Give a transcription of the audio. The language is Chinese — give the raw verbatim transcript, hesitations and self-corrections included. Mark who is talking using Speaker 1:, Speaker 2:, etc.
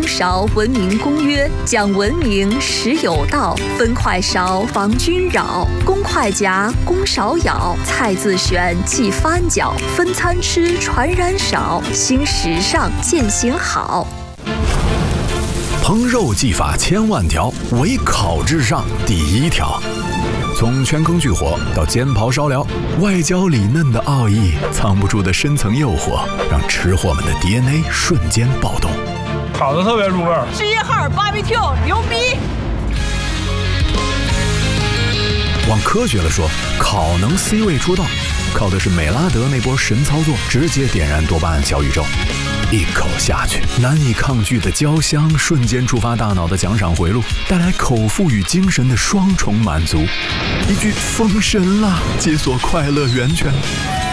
Speaker 1: 勺文明公约，讲文明实有道，分快勺防君扰，公筷夹，公勺舀，菜自选忌翻搅，分餐吃传染少，新时尚践行好。
Speaker 2: 烹肉技法千万条，唯烤至上第一条。从全坑巨火到煎刨烧燎，外焦里嫩的奥义，藏不住的深层诱惑，让吃货们的 D N A 瞬间暴动。
Speaker 3: 烤得特别入味儿。
Speaker 4: 十一号 B B Q 牛逼！
Speaker 2: 往科学了说，烤能 C 位出道，靠的是美拉德那波神操作，直接点燃多巴胺小宇宙。一口下去，难以抗拒的焦香瞬间触发大脑的奖赏回路，带来口腹与精神的双重满足。一句封神了，解锁快乐源泉。